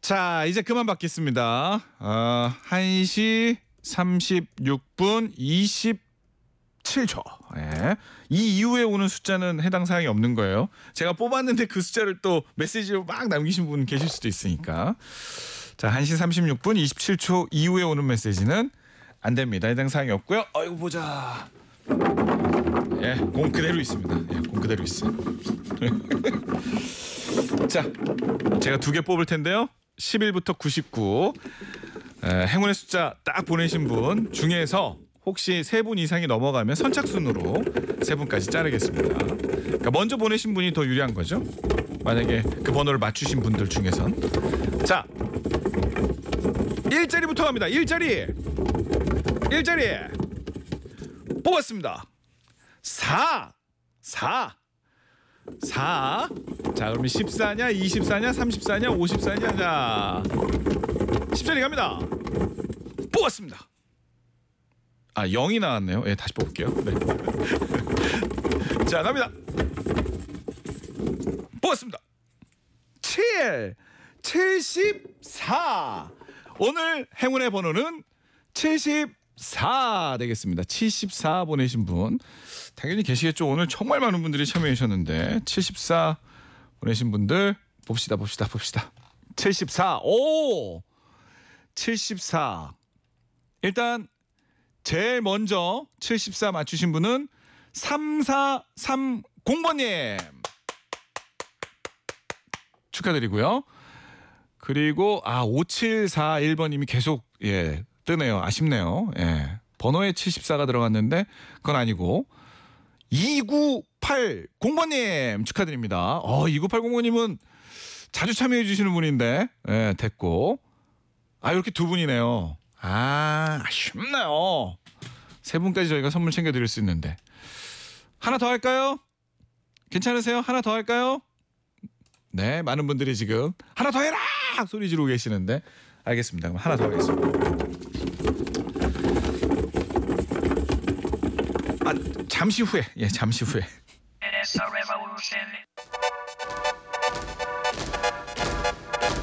자, 이제 그만 받겠습니다. 1시 36분 27초. 예. 이 이후에 오는 숫자는 해당 사항이 없는 거예요. 제가 뽑았는데 그 숫자를 또 메시지로 막 남기신 분 계실 수도 있으니까. 자, 1시 36분 27초 이후에 오는 메시지는 안 됩니다. 해당 사항이 없고요. 이거 보자. 예, 공 그대로 있습니다. 예, 공 그대로 있어요. 자, 제가 2개 뽑을 텐데요. 11부터 99. 행운의 숫자 딱 보내신 분 중에서 혹시 3분 이상이 넘어가면 선착순으로 3분까지 자르겠습니다. 그러니까 먼저 보내신 분이 더 유리한 거죠. 만약에 그 번호를 맞추신 분들 중에선. 자, 1자리부터 갑니다. 1자리 뽑았습니다. 4. 자, 그러면 14냐 24냐 34냐 54냐. 자, 10자리 갑니다. 뽑았습니다. 0이 나왔네요. 예, 다시 뽑을게요. 네. 자, 갑니다. 뽑았습니다. 74. 오늘 행운의 번호는 74 되겠습니다. 74 보내신 분 당연히 계시겠죠. 오늘 정말 많은 분들이 참여해 주셨는데 74 보내신 분들 봅시다. 74. 오! 74. 일단 제일 먼저 74 맞추신 분은 3430번님 축하드리고요. 그리고 5741번님이 계속 뜨네요. 아쉽네요. 예. 번호에 74가 들어갔는데 그건 아니고 2980번님 축하드립니다. 2980번님은 자주 참여해 주시는 분인데 됐고 이렇게 2분이네요. 아쉽네요. 3분까지 저희가 선물 챙겨드릴 수 있는데 하나 더 할까요? 괜찮으세요? 하나 더 할까요? 네, 많은 분들이 지금 하나 더 해라 소리 지르고 계시는데 알겠습니다. 그럼 하나 더 하겠습니다. 잠시 후에.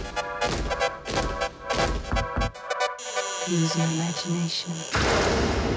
Use your imagination.